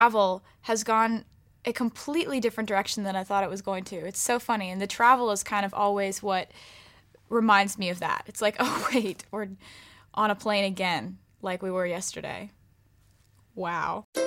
travel has gone a completely different direction than I thought it was going to. It's so funny. And the travel is kind of always what reminds me of that. It's like, oh, wait, we're on a plane again like we were yesterday. Wow.